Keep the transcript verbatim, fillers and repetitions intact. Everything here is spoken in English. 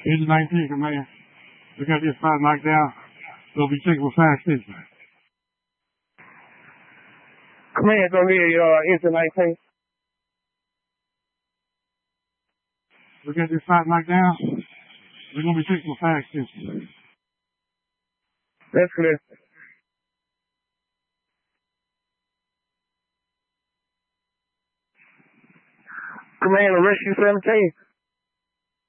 Agent nineteen, command. We got this five knocked down. We'll be taking for fire station. Command, go ahead, uh, Agent nineteen. We got this five knocked down. We're going to be taking for fire station. That's clear. Command, Rescue seventeen.